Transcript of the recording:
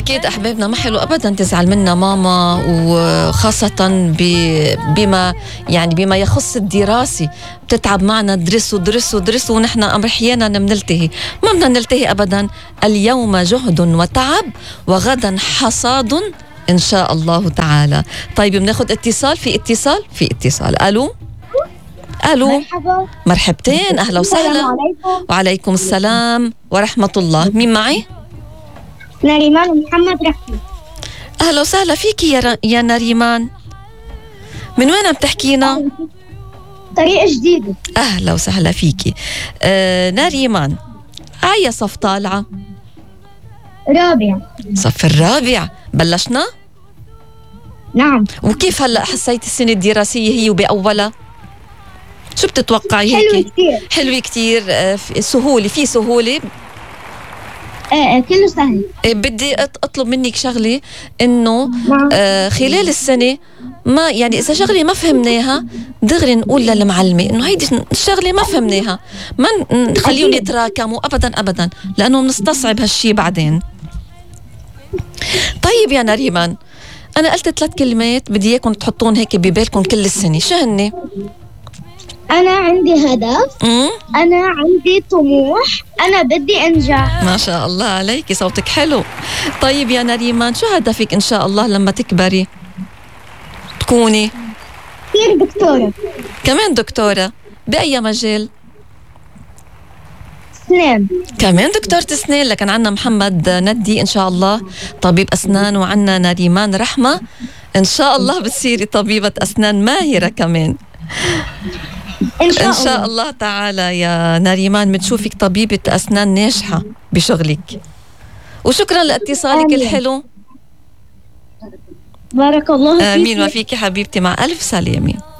أكيد أحبابنا ما حلو أبدا تزعل منا ماما، وخاصة بما يخص الدراسي. بتتعب معنا درس ونحن أحيانا بنلتهي، ما بدنا نلتهي أبدا. اليوم جهد وتعب وغدا حصاد إن شاء الله تعالى. طيب بناخد اتصال. في اتصال. ألو. مرحبا. مرحبتين، أهلا وسهلا. وعليكم السلام ورحمة الله. مين معي؟ نريمان ومحمد رحمة. أهلا وسهلا فيكي يا نريمان. من وين بتحكينا؟ طريقة جديدة. أهلا وسهلا فيكي. نريمان، أي صف طالعة؟ رابع. صف الرابع. بلشنا؟ نعم. وكيف هلأ حسيت السنة الدراسية هي وبأولها؟ شو بتتوقعي هيك؟ حلوة كتير. حلوة كتير. في سهولة. كله سهل. بدي أطلب منك شغلة، إنه خلال السنة ما يعني إذا شغلة ما فهمناها دغري نقول للمعلمة إنه هيدي الشغلة ما فهمناها، ما نخليهم يتراكموا أبدا لأنه بنستصعب هالشي بعدين. طيب يا نريمان، أنا قلت 3 كلمات بدي إياكم تحطون هيك ببالكم كل السنة. شو هني؟ أنا عندي هدف. أنا عندي طموح. أنا بدي أنجح. ما شاء الله عليكي، صوتك حلو. طيب يا نريمان، شو هدفك إن شاء الله لما تكبري تكوني؟ صير دكتورة. كمان دكتورة؟ بأي مجال؟ أسنان. كمان دكتورة أسنان. لكن عنا محمد ندي إن شاء الله طبيب أسنان، وعنا نريمان رحمة إن شاء الله بتصيري طبيبة أسنان ماهرة كمان إن شاء الله تعالى. يا نريمان بتشوفك طبيبة أسنان ناجحة بشغلك. وشكرا لاتصالك الحلو. بارك الله فيك. آمين وفيك حبيبتي، مع ألف سلامة.